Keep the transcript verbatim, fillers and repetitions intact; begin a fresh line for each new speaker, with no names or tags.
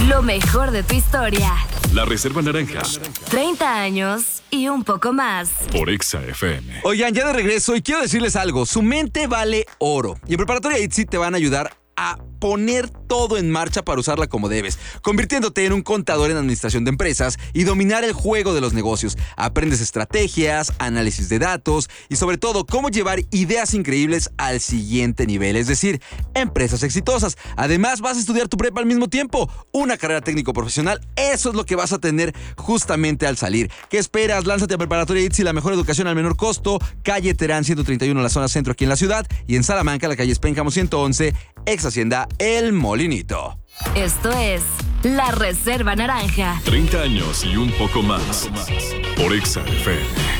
Lo mejor de tu historia.
La Reserva Naranja.
treinta años y un poco más.
Por Exa F M.
Oigan, ya de regreso y quiero decirles algo. Su mente vale oro. Y en Preparatoria ITZY te van a ayudar a poner todo en marcha para usarla como debes, convirtiéndote en un contador en administración de empresas y dominar el juego de los negocios. Aprendes estrategias, análisis de datos y sobre todo cómo llevar ideas increíbles al siguiente nivel, es decir, empresas exitosas. Además, vas a estudiar tu prepa al mismo tiempo, una carrera técnico profesional. Eso es lo que vas a tener justamente al salir. ¿Qué esperas? Lánzate a Preparatoria ITZY, la mejor educación al menor costo. Calle Terán ciento treinta y uno, la zona centro aquí en la ciudad, y en Salamanca, la calle Pénjamo ciento once, ex Hacienda El Molinito.
Esto es La Reserva Naranja.
treinta años y un poco más. Por Exa F M.